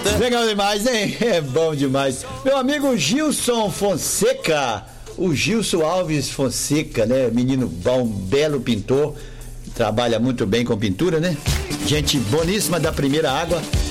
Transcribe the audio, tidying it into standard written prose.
Legal demais, hein? É bom demais. Meu amigo Gilson Fonseca, o Gilson Alves Fonseca, né? Menino bom, belo pintor, trabalha muito bem com pintura, né? Gente boníssima da Primeira Água.